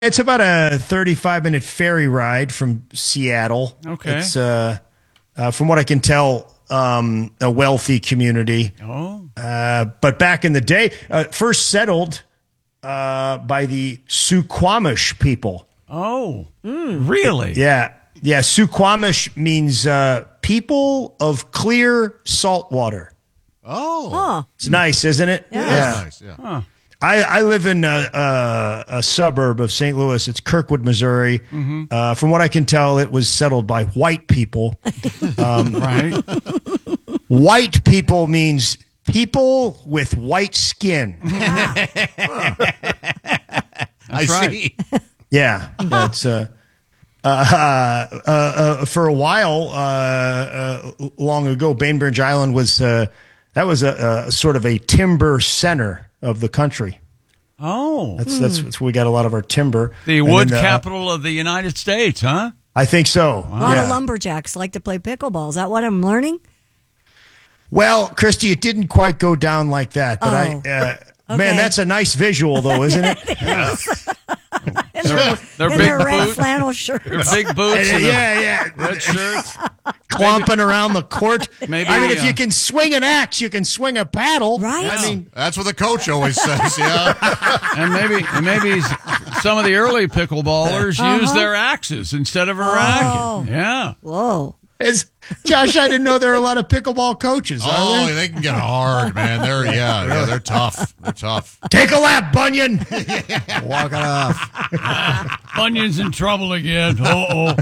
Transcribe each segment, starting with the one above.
It's about a 35-minute ferry ride from Seattle. Okay. It's, from what I can tell, a wealthy community. Oh. But back in the day, first settled by the Suquamish people. Oh. Really? Yeah. Yeah. Suquamish means people of clear salt water. Oh. It's nice, isn't it? Yeah. That's nice, yeah. Huh. I live in a suburb of St. Louis. It's Kirkwood, Missouri. Mm-hmm. From what I can tell, it was settled by white people. Right. White people means people with white skin. I see. Yeah, that's for a while long ago. Bainbridge Island was that was a sort of a timber center of the country. Oh. That's where we got a lot of our timber. The And wood then, capital of the United States, huh? I think so. A lot Yeah. of lumberjacks like to play pickleball. Is that what I'm learning? Well, Christy, it didn't quite go down like that, but Okay. man, that's a nice visual, though, isn't it? In their They're big red boots. flannel shirts. Their big boots and Yeah. red shirts. Clomping around the court. Maybe, I mean, if you can swing an axe, you can swing a paddle. Right? I mean, That's what the coach always says, yeah. And maybe some of the early pickleballers use their axes instead of a racket. Yeah. Whoa. Josh, I didn't know there were a lot of pickleball coaches. Are Oh, there? they can get hard, man. They're tough. They're tough. Take a lap, Bunyan. Walk it off. Bunyan's in trouble again. Uh-oh.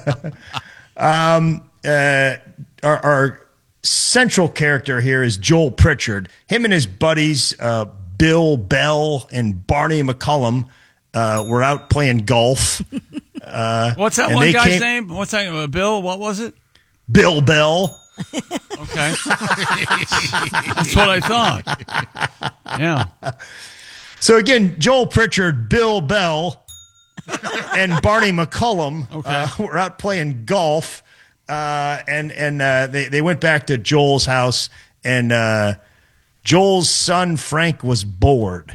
Our central character here is Joel Pritchard. Him and his buddies, Bill Bell and Barney McCullum, were out playing golf. What's that And one they guy's came- name? What's that? Bill? What was it? Bill Bell. Okay. That's what I thought. Yeah. So again, Joel Pritchard, Bill Bell, and Barney McCullum were out playing golf, and they went back to Joel's house, and Joel's son Frank was bored.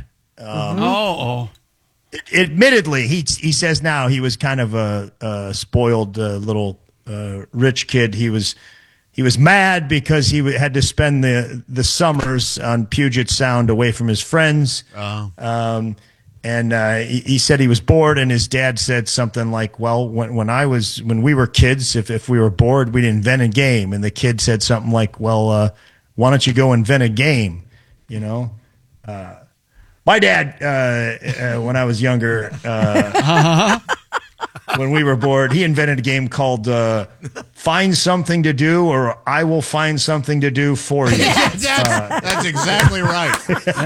Admittedly, he says now he was kind of a spoiled little rich kid. He was mad because he had to spend the summers on Puget Sound away from his friends. And he said he was bored, and his dad said something like, "Well, when we were kids, if we were bored, we'd invent a game." And the kid said something like, "Well, why don't you go invent a game?" You know. My dad, when I was younger, when we were bored, he invented a game called Find Something to Do, or I Will Find Something to Do for You. That's exactly right.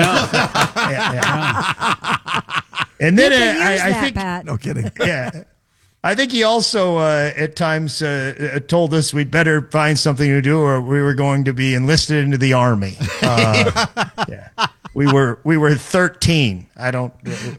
And then I I think, Pat. No kidding. yeah, I think he also at times told us we'd better find something to do, or we were going to be enlisted into the army. Yeah. We were 13. I don't.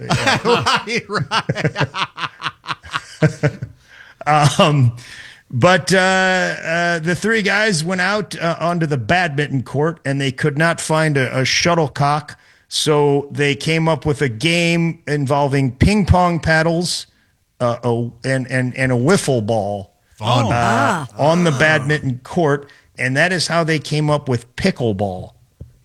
Right. But the three guys went out onto the badminton court, and they could not find a shuttlecock. So they came up with a game involving ping pong paddles and a wiffle ball on the badminton court, and that is how they came up with pickleball.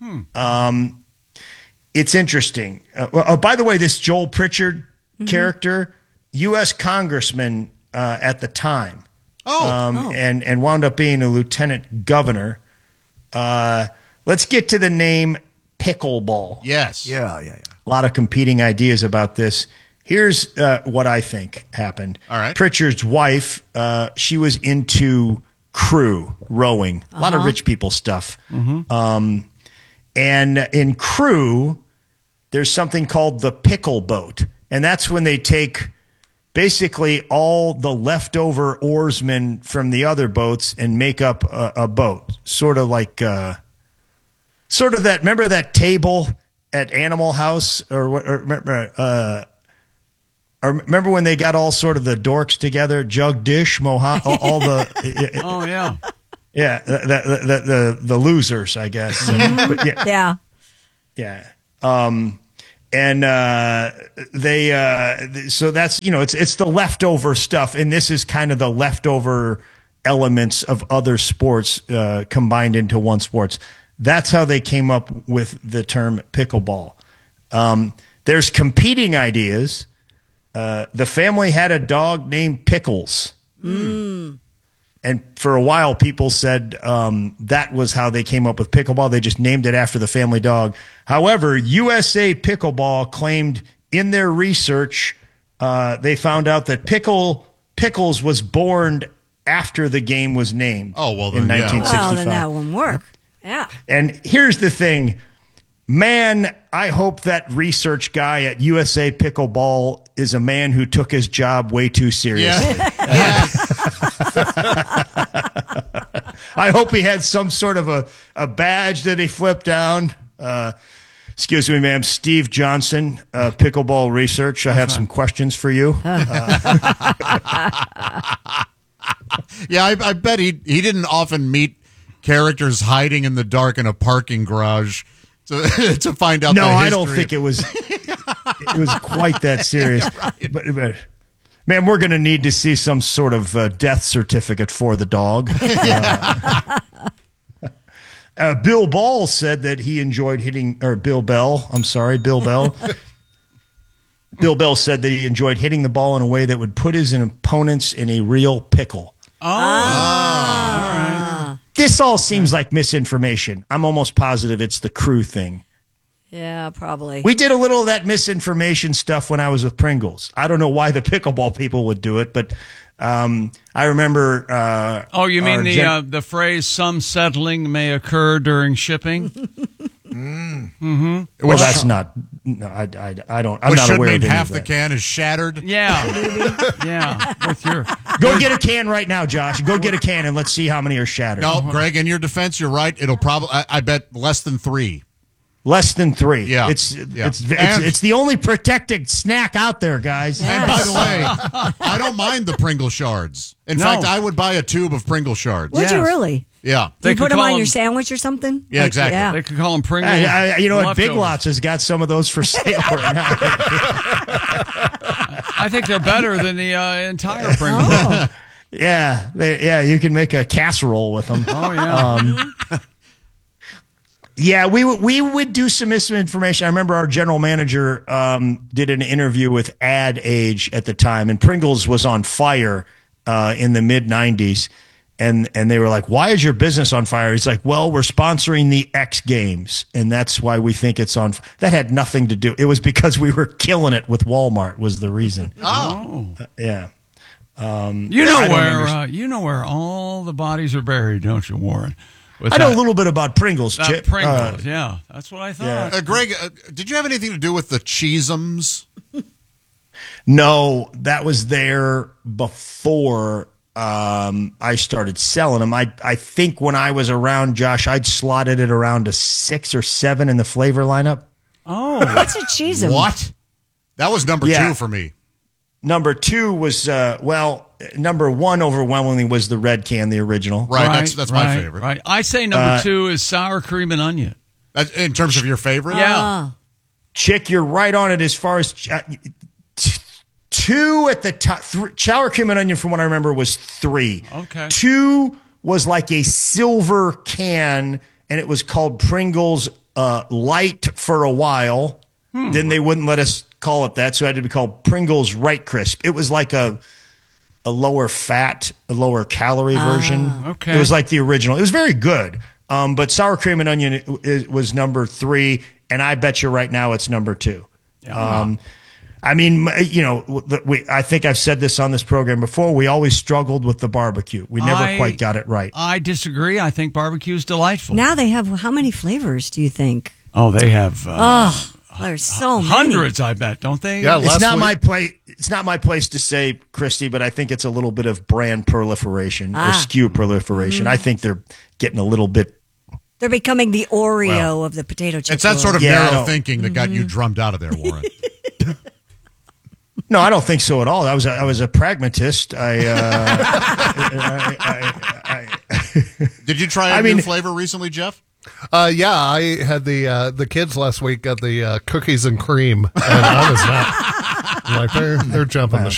It's interesting. By the way, this Joel Pritchard character, U.S. congressman at the time, and wound up being a lieutenant governor. Let's get to the name pickleball. Yes. Yeah. A lot of competing ideas about this. Here's what I think happened. All right. Pritchard's wife, she was into rowing, a lot of rich people stuff. And in crew, there's something called the pickle boat. And that's when they take basically all the leftover oarsmen from the other boats and make up a boat. Sort of like, remember that table at Animal House? Or remember when they got all sort of the dorks together, Jug Dish, all the... Oh, yeah. Yeah, the losers, I guess. But yeah. Yeah. and so that's it's the leftover stuff, and this is kind of the leftover elements of other sports combined into one sports. That's how they came up with the term pickleball. There's competing ideas. The family had a dog named Pickles. And for a while, people said that was how they came up with pickleball. They just named it after the family dog. However, USA Pickleball claimed in their research, they found out that Pickles was born after the game was named. Oh, well, in then, yeah. 1965. Well, then that wouldn't work. Yeah. And here's the thing. Man, I hope that research guy at USA Pickleball is a man who took his job way too seriously. Yeah. I hope he had some sort of a badge that he flipped down. Excuse me, ma'am. Steve Johnson, Pickleball Research. I have some questions for you. Yeah, I bet he didn't often meet characters hiding in the dark in a parking garage to find out. No, the I don't history. think it was quite that serious. Yeah, right. But man, we're going to need to see some sort of death certificate for the dog. Bill Ball said that he enjoyed hitting, or Bill Bell. I'm sorry, Bill Bell. Bill Bell said that he enjoyed hitting the ball in a way that would put his opponents in a real pickle. Oh, all right. This all seems like misinformation. I'm almost positive it's the crew thing. Yeah, probably. We did a little of that misinformation stuff when I was with Pringles. I don't know why the pickleball people would do it, but I remember. You mean the phrase "some settling may occur during shipping"? Well, that's not. No, I don't. I'm Which not should aware mean of any half of the that. can is shattered. Yeah, yeah. With your Go get a can right now, Josh. Go get a can and let's see how many are shattered. No, Greg, in your defense, you're right. It'll probably, I bet, less than 3. Less than 3. Yeah. It's Yeah. it's the only protected snack out there, guys. And by the way, I don't mind the Pringle shards. In No. fact, I would buy a tube of Pringle shards. Would you Yes. really? Yeah. Do you could put them call on your them- sandwich or something? Yeah, exactly. Yeah. They could call them Pringles. You know what? Big leftovers. Lots has got some of those for sale right now. I think they're better than the entire Pringles. Oh. Yeah, you can make a casserole with them. Oh yeah. Yeah, we would do some misinformation. I remember our general manager did an interview with Ad Age at the time, and Pringles was on fire in the mid '90s, and they were like, "Why is your business on fire?" He's like, "Well, we're sponsoring the X Games, and that's why we think it's on." That had nothing to do. It was because we were killing it with Walmart was the reason. Oh. Yeah. You I know don't where understand. you know where all the bodies are buried, don't you, Warren? With I know a that- little bit about Pringles. that Chip. Pringles. Yeah, that's what I thought. yeah. Greg, did you have anything to do with the Cheesums? No, that was there before I started selling them. I think when I was around, Josh, I'd slotted it around to 6 or 7 in the flavor lineup. Oh, What's a cheese? What? That was number Yeah. 2 for me. Number 2 was number 1 overwhelmingly was the red can, the original. Right, that's my right, favorite. Right. I say number 2 is sour cream and onion. In terms of your favorite? Yeah. Chick, you're right on it as far as 2 at the top. Sour cream and onion, from what I remember, was 3. Okay. 2 was like a silver can, and it was called Pringles Light for a while. Then they wouldn't let us call it that, so it had to be called Pringles Right Crisp. It was like a lower fat, a lower calorie version. okay. It was like the original. It was very good. But sour cream and onion was number 3, and I bet you right now it's number 2. I mean, I think I've said this on this program before. We always struggled with the barbecue. We never quite got it right. I disagree. I think barbecue is delightful. Now they have how many flavors do you think? Oh, they have There's so many. hundreds, I bet, don't they? Yeah, It's not Leslie- my place. It's not my place to say, Christy, but I think it's a little bit of brand proliferation or SKU proliferation. I think they're getting a little bit. They're becoming the Oreo of the potato chip. It's that sort of Yeah, I narrow know. thinking that got you drummed out of there, Warren. No, I don't think so at all. I was a pragmatist. Did you try a I new mean- flavor recently, Jeff? Yeah, I had the kids last week got the cookies and cream, and I was not like they're jumping the